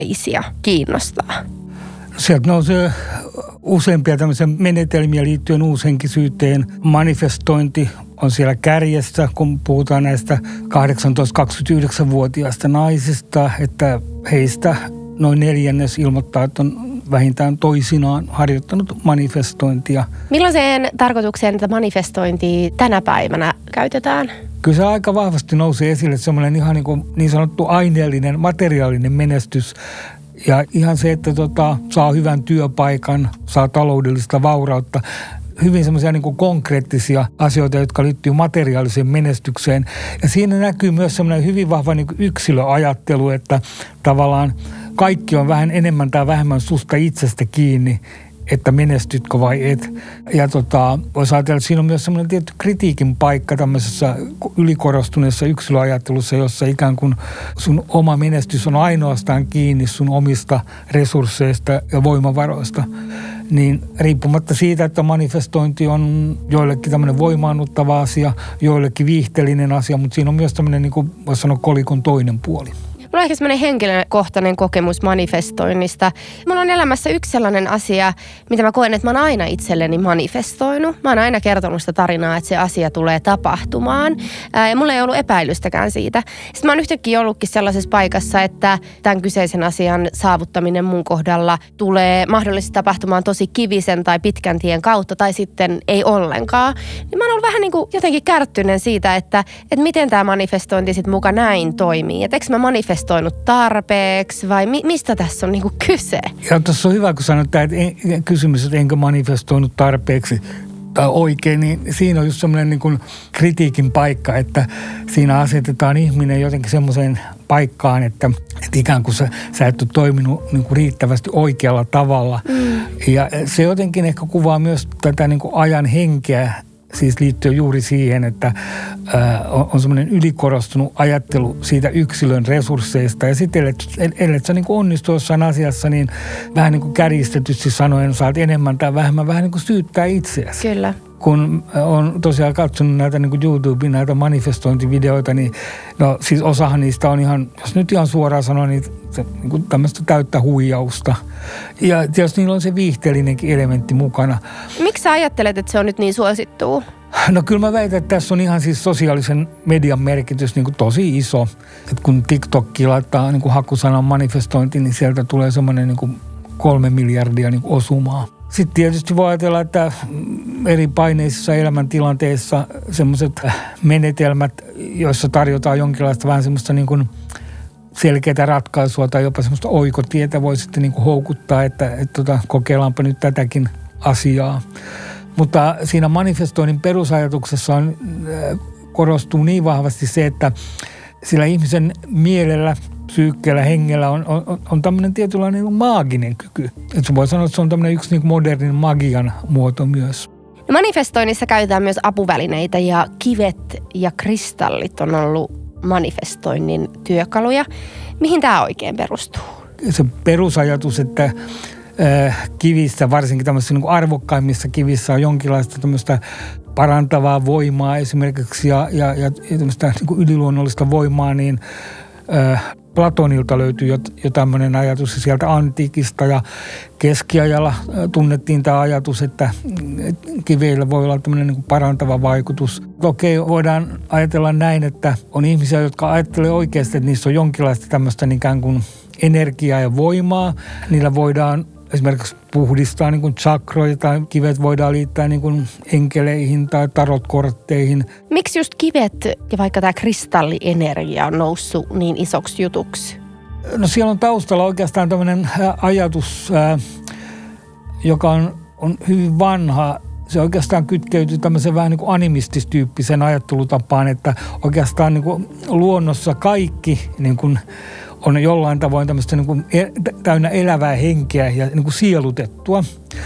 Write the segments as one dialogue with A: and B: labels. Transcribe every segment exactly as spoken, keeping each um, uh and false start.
A: isia kiinnostaa?
B: Sieltä nousee useampia tämmöisiä menetelmiä liittyen uushenkisyyteen. Manifestointi on siellä kärjessä, kun puhutaan näistä kahdeksantoista-kaksikymmentäyhdeksän-vuotiaista naisista, että heistä noin neljännes ilmoittaa, että on vähintään toisinaan harjoittanut manifestointia.
A: Millaiseen tarkoitukseen tätä manifestointia tänä päivänä käytetään?
B: Kyllä se aika vahvasti nousee esille semmoinen ihan niin, kuin niin sanottu aineellinen, materiaalinen menestys. Ja ihan se, että tota, saa hyvän työpaikan, saa taloudellista vaurautta. Hyvin semmoisia niin kuin konkreettisia asioita, jotka liittyy materiaaliseen menestykseen. Ja siinä näkyy myös semmoinen hyvin vahva niin kuin yksilöajattelu, että tavallaan kaikki on vähän enemmän tai vähemmän susta itsestä kiinni, että menestytkö vai et. Ja tota, voisi ajatella, että siinä on myös semmoinen tietty kritiikin paikka tämmöisessä ylikorostuneessa yksilöajattelussa, jossa ikään kuin sun oma menestys on ainoastaan kiinni sun omista resursseista ja voimavaroista. Niin riippumatta siitä, että manifestointi on joillekin tämmöinen voimaannuttava asia, joillekin viihteellinen asia, mutta siinä on myös tämmöinen, niin kuin voisi sanoa, kolikon toinen puoli.
A: Mulla on ehkä semmoinen henkilökohtainen kokemus manifestoinnista. Mulla on elämässä yksi sellainen asia, mitä mä koen, että mä oon aina itselleni manifestoinut. Mä oon aina kertonut sitä tarinaa, että se asia tulee tapahtumaan. Ää, ja mulla ei ollut epäilystäkään siitä. Sitten mä oon yhtäkkiä ollutkin sellaisessa paikassa, että tämän kyseisen asian saavuttaminen mun kohdalla tulee mahdollisesti tapahtumaan tosi kivisen tai pitkän tien kautta tai sitten ei ollenkaan. Niin mä oon ollut vähän niin kuin jotenkin kärttyinen siitä, että, että miten tämä manifestointi sitten muka näin toimii. Että eikö mä manifestoinut tarpeeksi vai mi- mistä tässä on niinku kyse?
B: Ja tuossa on hyvä, kun sanoit tämä kysymys, että enkö manifestoinut tarpeeksi tai oikein, niin siinä on just semmoinen niin kuin kritiikin paikka, että siinä asetetaan ihminen jotenkin semmoiseen paikkaan, että, että ikään kuin sä, sä et ole toiminut niin kuin riittävästi oikealla tavalla. Mm. Ja se jotenkin ehkä kuvaa myös tätä niin kuin ajan henkeä, siis liittyy juuri siihen, että ää, on, on semmoinen ylikorostunut ajattelu siitä yksilön resursseista. Ja sitten, ellei sä niin kuin onnistu jossain asiassa, niin vähän niin kuin kärjistetysti sanoen saat enemmän tai vähemmän vähän niin kuin syyttää itseäsi.
A: Kyllä.
B: Kun on tosiaan katsonut näitä niin kuin YouTubeen näitä manifestointivideoita, niin no siis osahan niistä on ihan, jos nyt ihan suoraan sanoa, niin, se, niin kuin tämmöistä täyttä huijausta. Ja tietysti niillä on se viihteellinenkin elementti mukana.
A: Miksi sä ajattelet, että se on nyt niin suosittua?
B: No kyllä mä väitän, että tässä on ihan siis sosiaalisen median merkitys niin kuin tosi iso. Että kun TikTokki laittaa niin kuin hakusanan manifestointi, niin sieltä tulee semmoinen niin kuin kolme miljardia niin kuin osumaa. Sitten tietysti voi ajatella, että eri paineisissa elämäntilanteissa semmoiset menetelmät, joissa tarjotaan jonkinlaista vähän semmoista niin kuin selkeää ratkaisua tai jopa semmoista oikotietä voi sitten niin kuin houkuttaa, että, että tota, kokeillaanpa nyt tätäkin asiaa. Mutta siinä manifestoinnin perusajatuksessa on, korostuu niin vahvasti se, että sillä ihmisen mielellä, psyykkeellä, hengellä on, on, on tämmöinen tietynlainen niin maaginen kyky. Että se voi sanoa, että se on tämmöinen yksi niin modernin magian muoto myös.
A: No manifestoinnissa käytetään myös apuvälineitä ja kivet ja kristallit on ollut manifestoinnin työkaluja. Mihin tämä oikein perustuu?
B: Se perusajatus, että äh, kivissä, varsinkin tämmöisissä niin kuin arvokkaimmissa kivissä on jonkinlaista tämmöistä parantavaa voimaa esimerkiksi ja, ja, ja tämmöistä niin kuin yliluonnollista voimaa, niin äh, Platonilta löytyy jo, jo tämmöinen ajatus ja sieltä antiikista ja keskiajalla tunnettiin tämä ajatus, että kiveillä voi olla tämmöinen niin kuin parantava vaikutus. Okei, voidaan ajatella näin, että on ihmisiä, jotka ajattelee oikeasti, että niissä on jonkinlaista tämmöistä ikään kuin energiaa ja voimaa. Niillä voidaan esimerkiksi puhdistaa niin kuin chakroja tai kivet voidaan liittää niin kuin enkeleihin tai tarotkortteihin.
A: Miksi just kivet ja vaikka tämä kristallienergia on noussut niin isoksi jutuksi?
B: No siellä on taustalla oikeastaan tämmöinen ajatus, joka on, on hyvin vanha. Se oikeastaan kytkeytyy tämmöisen vähän niin kuin animististyyppisen ajattelutapaan, että oikeastaan niin kuin luonnossa kaikki niin kuin on jollain tavoin tämmöistä niin kuin täynnä elävää henkeä ja niin kuin sielutettua.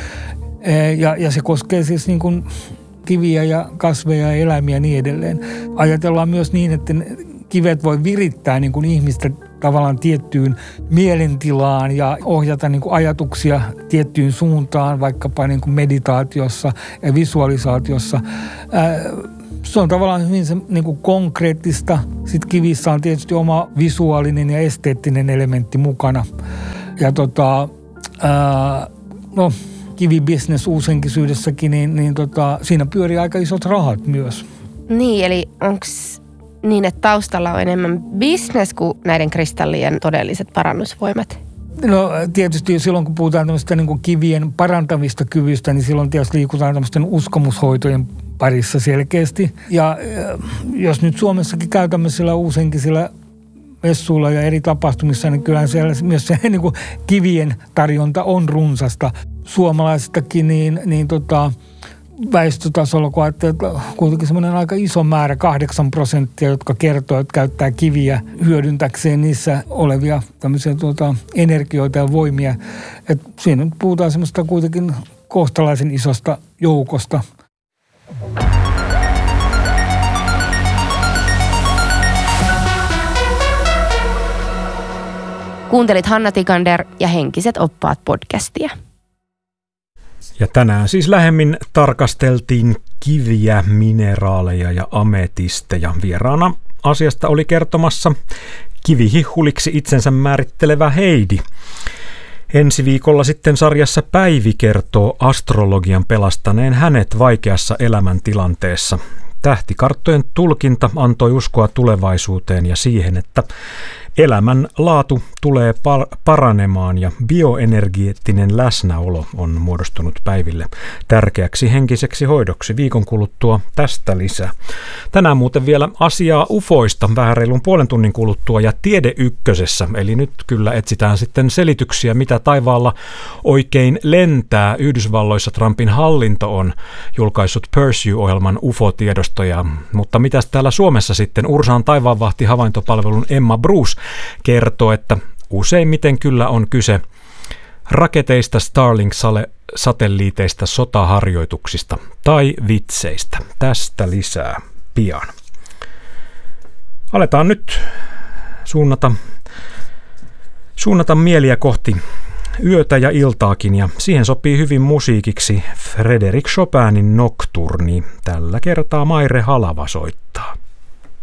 B: Ja, ja se koskee siis niin kuin kiviä ja kasveja ja eläimiä ja niin edelleen. Ajatellaan myös niin, että kivet voi virittää niin kuin ihmistä tavallaan tiettyyn mielentilaan ja ohjata niin kuin ajatuksia tiettyyn suuntaan, vaikkapa niin kuin meditaatiossa ja visualisaatiossa. Se on tavallaan hyvin se niin kuin konkreettista. Sitten kivissä on tietysti oma visuaalinen ja esteettinen elementti mukana. Ja tota, ää, no, kivibisnes uusenkisyydessäkin, niin, niin tota, siinä pyörii aika isot rahat myös.
A: Niin, eli onko niin, että taustalla on enemmän business kuin näiden kristallien todelliset parannusvoimat?
B: No tietysti silloin, kun puhutaan tämmöistä niin kuin kivien parantavista kyvyistä, niin silloin tietysti liikutaan tämmöisten uskomushoitojen parissa selkeästi. Ja jos nyt Suomessakin käy tämmöisillä uusenkisillä messuilla ja eri tapahtumissa, niin kyllähän siellä myös se niin kuin kivien tarjonta on runsasta. Suomalaisistakin niin, niin tota, väestötasolla, kun ajattelee, että kuitenkin semmoinen aika iso määrä, kahdeksan prosenttia, jotka kertoo, että käyttää kiviä hyödyntäkseen niissä olevia tämmöisiä tuota, energioita ja voimia. Et siinä nyt puhutaan semmoista kuitenkin kohtalaisen isosta joukosta.
A: Kuuntelit Hanna Tikander ja Henkiset oppaat podcastia.
C: Ja tänään siis lähemmin tarkasteltiin kiviä, mineraaleja ja ametisteja. Vieraana asiasta oli kertomassa kivihihuliksi itsensä määrittelevä Heidi. Ensi viikolla sitten sarjassa Päivi kertoo astrologian pelastaneen hänet vaikeassa elämäntilanteessa. Tähtikarttojen tulkinta antoi uskoa tulevaisuuteen ja siihen, että elämän laatu tulee par- paranemaan ja bioenergeettinen läsnäolo on muodostunut Päiville tärkeäksi henkiseksi hoidoksi. Viikon kuluttua tästä lisää. Tänään muuten vielä asiaa ufoista vähän reilun puolen tunnin kuluttua ja Tiede Ykkösessä. Eli nyt kyllä etsitään sitten selityksiä, mitä taivaalla oikein lentää. Yhdysvalloissa Trumpin hallinto on julkaissut Pursue-ohjelman ufotiedostoja. Mutta mitäs täällä Suomessa sitten? Ursaan taivaanvahti havaintopalvelun Emma Bruce kertoo, että useimmiten kyllä on kyse raketeista, Starlink-satelliiteista, sotaharjoituksista tai vitseistä. Tästä lisää pian. Aletaan nyt suunnata, suunnata mieliä kohti yötä ja iltaakin, ja siihen sopii hyvin musiikiksi Frédéric Chopinin Nocturni. Tällä kertaa Maire Halava soittaa.